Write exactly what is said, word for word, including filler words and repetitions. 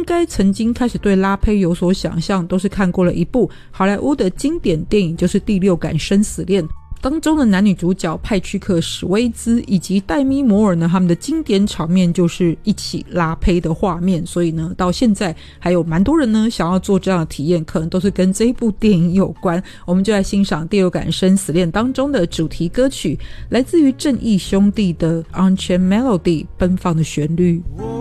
该曾经开始对拉胚有所想象，都是看过了一部好莱坞的经典电影，就是《第六感生死恋》当中的男女主角派屈克史威兹以及戴咪摩尔呢，他们的经典场面就是一起拉胚的画面，所以呢到现在还有蛮多人呢想要做这样的体验，可能都是跟这一部电影有关。我们就来欣赏《第六感生死恋》当中的主题歌曲，来自于正义兄弟的 Unchained Melody 奔放的旋律。